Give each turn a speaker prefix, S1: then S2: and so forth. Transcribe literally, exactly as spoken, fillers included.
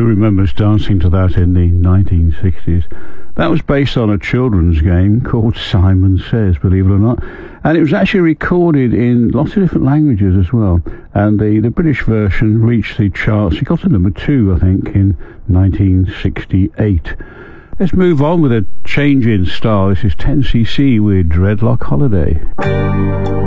S1: Who remembers dancing to that in the nineteen sixties? That was based on a children's game called Simon Says, believe it or not. And it was actually recorded in lots of different languages as well. And the, the British version reached the charts. It got to number two, I think, in nineteen sixty-eight. Let's move on with a change in style. This is ten C C with Dreadlock Holiday.